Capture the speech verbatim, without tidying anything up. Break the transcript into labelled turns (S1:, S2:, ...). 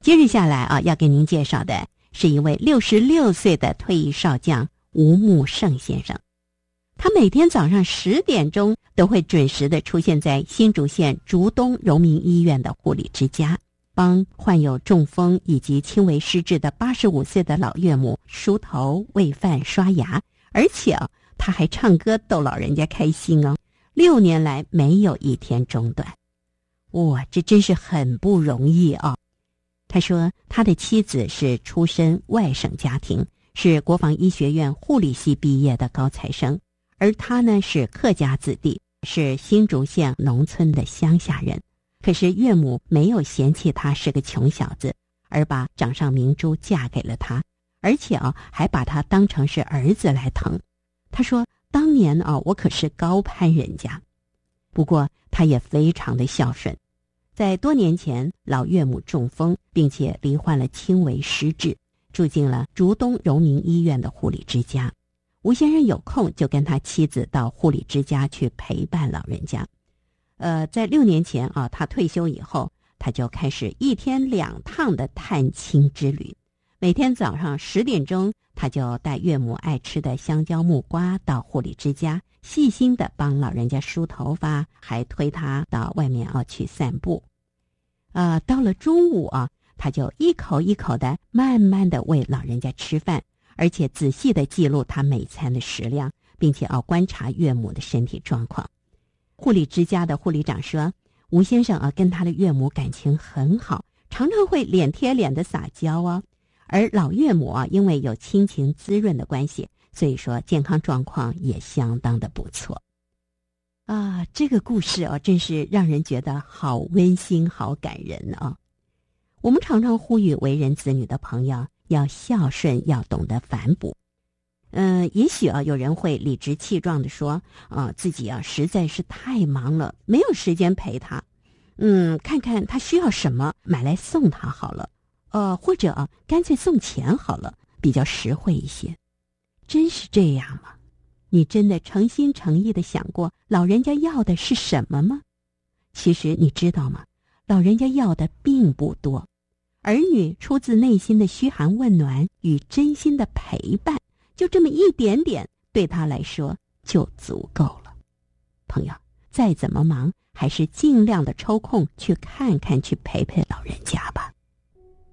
S1: 接着下来啊，要给您介绍的是一位六十六岁的退役少将吴木胜先生。他每天早上十点钟都会准时的出现在新竹县竹东荣民医院的护理之家，帮患有中风以及轻微失智的八十五岁的老岳母梳头、喂饭、刷牙，而且啊，他还唱歌逗老人家开心哦。六年来没有一天中断，哇，这真是很不容易啊！他说，他的妻子是出身外省家庭，是国防医学院护理系毕业的高材生，而他呢是客家子弟，是新竹县农村的乡下人。可是岳母没有嫌弃他是个穷小子，而把掌上明珠嫁给了他，而且啊还把他当成是儿子来疼。他说，当年啊我可是高攀人家。不过他也非常的孝顺，在多年前老岳母中风，并且罹患了轻微失智，住进了竹东荣民医院的护理之家。吴先生有空就跟他妻子到护理之家去陪伴老人家。呃，在六年前啊，他退休以后，他就开始一天两趟的探亲之旅。每天早上十点钟，他就带岳母爱吃的香蕉木瓜到护理之家，细心的帮老人家梳头发，还推他到外面啊去散步。啊，到了中午啊，他就一口一口的慢慢的喂老人家吃饭，而且仔细的记录他每餐的食量，并且要观察岳母的身体状况。护理之家的护理长说，吴先生啊跟他的岳母感情很好，常常会脸贴脸的撒娇啊。而老岳母啊，因为有亲情滋润的关系，所以说健康状况也相当的不错。啊，这个故事啊，真是让人觉得好温馨、好感人啊！我们常常呼吁为人子女的朋友要孝顺，要懂得反哺。嗯、呃，也许啊，有人会理直气壮地说，啊，自己啊实在是太忙了，没有时间陪他。嗯，看看他需要什么，买来送他好了。呃，或者啊，干脆送钱好了，比较实惠一些。真是这样吗？你真的诚心诚意的想过老人家要的是什么吗？其实你知道吗？老人家要的并不多，儿女出自内心的嘘寒问暖与真心的陪伴，就这么一点点，对他来说就足够了。朋友，再怎么忙，还是尽量的抽空去看看，去陪陪老人家吧。